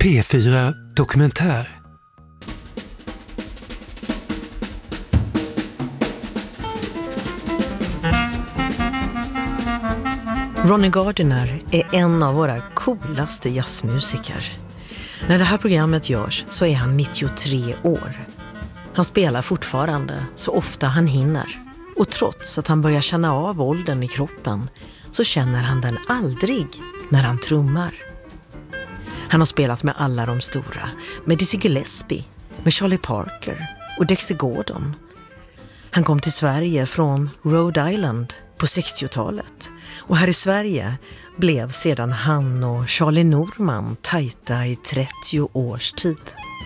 P4 Dokumentär. Ronnie Gardiner är en av våra coolaste jazzmusiker. När det här programmet görs så är han 93 år. Han spelar fortfarande så ofta han hinner. Och trots att han börjar känna av åldern i kroppen så känner han den aldrig när han trummar. Han har spelat med alla de stora, med Dizzy Gillespie, med Charlie Parker och Dexter Gordon. Han kom till Sverige från Rhode Island på 60-talet och här i Sverige blev sedan han och Charlie Norman tajta i 30 års tid.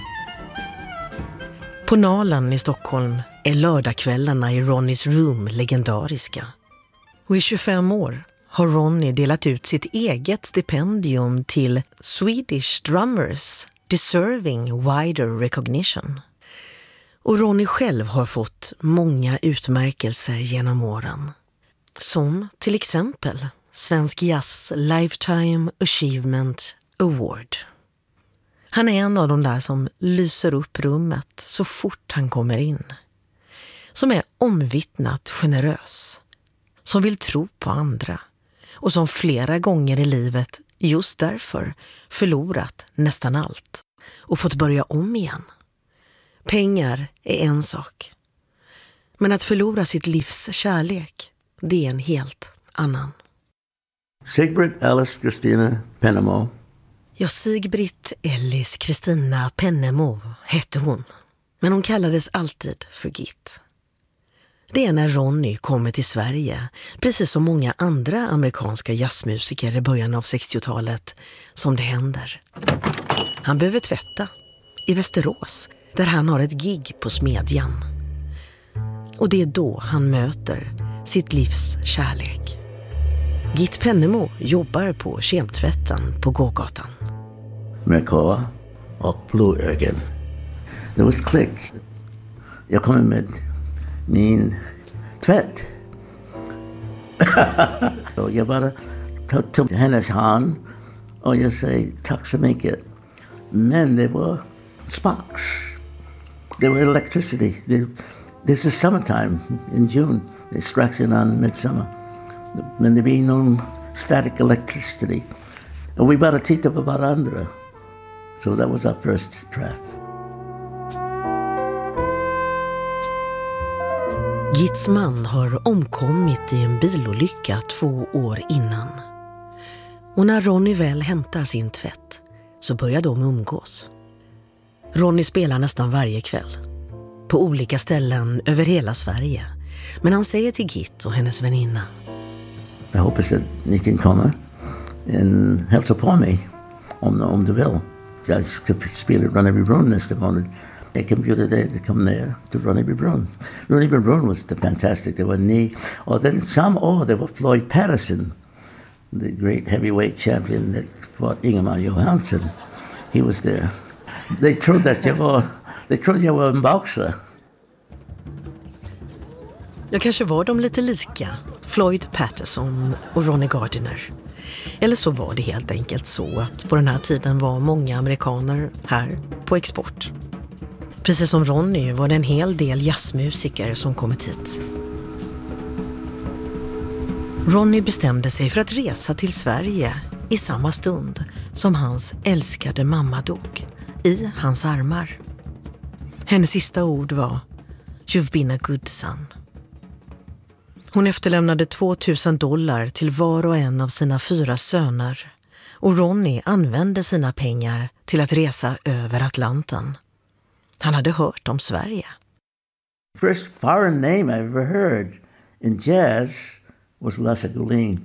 På Nalen i Stockholm är lördagskvällarna i Ronnies Room legendariska. Och i 25 år har Ronnie delat ut sitt eget stipendium till Swedish Drummers Deserving Wider Recognition. Och Ronnie själv har fått många utmärkelser genom åren. Som till exempel Svensk Jazz Lifetime Achievement Award. Han är en av de där som lyser upp rummet så fort han kommer in. Som är omvittnat generös. Som vill tro på andra. Och som flera gånger i livet just därför förlorat nästan allt. Och fått börja om igen. Pengar är en sak. Men att förlora sitt livs kärlek, det är en helt annan. Sigbritt Alice Christina Pennemo. Ja, Sigbritt Ellis Kristina Pennemo hette hon. Men hon kallades alltid för Git. Det är när Ronnie kommer till Sverige, precis som många andra amerikanska jazzmusiker i början av 60-talet, som det händer. Han behöver tvätta i Västerås, där han har ett gig på Smedjan. Och det är då han möter sitt livs kärlek. Git Pennemo jobbar på kemtvätten på gågatan. Merkova och Blåögen. Det var klick. Jag kommer med min tvätt. Så jag bara tog hennes hand och jag säger tack så mycket. Men det var sparks. Det var electricity. This is summertime in June. It strikes in on midsummer. Men det blir någon static electricity. Och vi bara tittade på varandra. So that was our first träff. Gits man har omkommit i en bilolycka 2 år innan. Och när Ronnie väl hämtar sin tvätt så börjar de umgås. Ronnie spelar nästan varje kväll. På olika ställen över hela Sverige. Men han säger till Git och hennes väninna: Jag hoppas att ni kan komma och hälsa på mig om du vill. Jag ska spela Runneby Brunn nästa månad. Jag kan bjuda dig att komma ner till Runneby Brunn. Runneby Brunn was fantastic. Det var ni. Och then samma år det var Floyd Patterson, the great heavyweight champion that fought Ingemar Johansson. He was there. They trodde jag var en boxer. Ja, kanske var de lite lika, Floyd Patterson och Ronnie Gardiner. Eller så var det helt enkelt så att på den här tiden var många amerikaner här på export. Precis som Ronnie var det en hel del jazzmusiker som kommit hit. Ronnie bestämde sig för att resa till Sverige i samma stund som hans älskade mamma dog, i hans armar. Hennes sista ord var "You've been a good son". Hon efterlämnade $2000 till var och en av sina 4 söner och Ronnie använde sina pengar till att resa över Atlanten. Han hade hört om Sverige. First foreign name I ever heard in jazz was Lasse Gullin.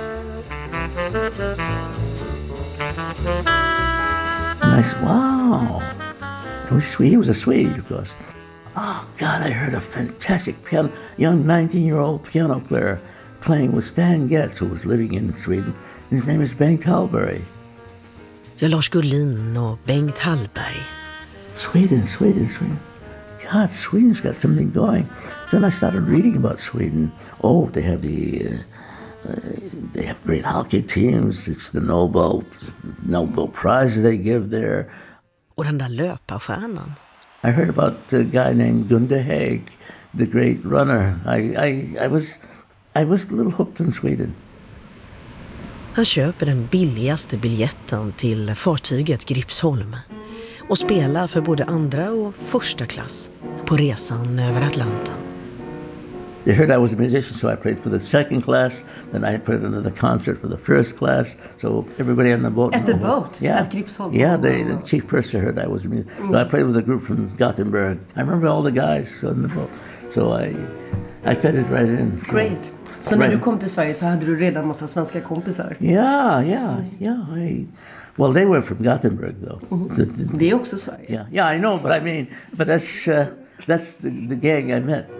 Nice, wow. He was a Swede, of course. Oh, God, I heard a fantastic young 19-year-old piano player playing with Stan Getz, who was living in Sweden. His name is Bengt Hallberg. Ja, Lars Gullin och Bengt Hallberg. Sweden. God, Sweden's got something going. Then I started reading about Sweden. Oh, they have They have great hockey teams. It's the Nobel Prize they give there. Och den där löparstjärnan. I heard about a guy named Gunde Haig, the great runner. I was a little hooked on Sweden. Han köper den billigaste biljetten till fartyget Gripsholm och spelar för både andra och första klass på resan över Atlanten. They heard I was a musician, so I played for the second class. Then I played another concert for the first class. So everybody on the boat. At the boat? Yeah. At Gripsholm? Yeah, the chief purser heard I was a musician. So I played with a group from Gothenburg. I remember all the guys on the boat. So I fitted right in. So. Great. Så när du kom till Sverige så hade du redan massa svenska kompisar? Yeah. Well, they were from Gothenburg, though. Det är också Sverige. Yeah, I know, but I mean, that's the gang I met.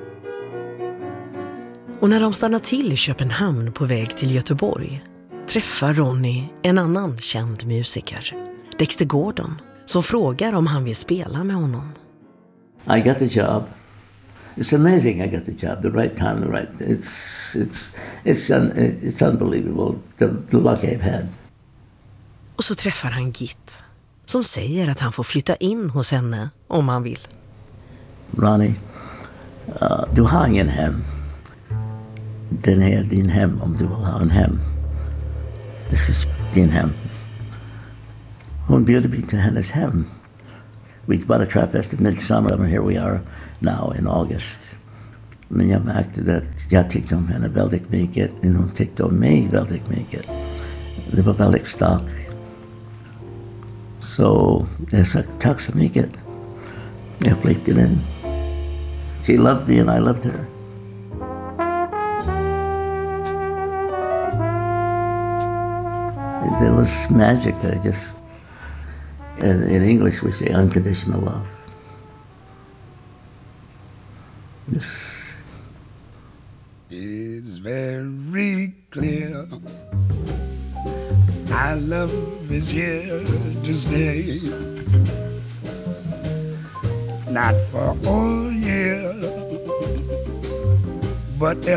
Och när de stannar till i Köpenhamn på väg till Göteborg träffar Ronny en annan känd musiker, Dexter Gordon, som frågar om han vill spela med honom. I got the job. It's amazing I got the job. The right time, the right. It's unbelievable. The luck I've had. Och så träffar han Git, som säger att han får flytta in hos henne om han vill. Ronnie, du har ingen hem. Den här din hem om du vill ha en hem. This is din hem. Hon bjöd mig till hennes hem. Vi bara träffades till midsommar, and here we are now in August. Men jag märkte att jag tyckte om henne väldigt mycket, och hon tyckte om mig väldigt mycket. Det var väldigt starkt. Så jag sa tack så mycket. Jag flyttade in. She loved me and I loved her. There was magic. In English we say unconditional love. It's very clear our love is here to stay. Not for all year, but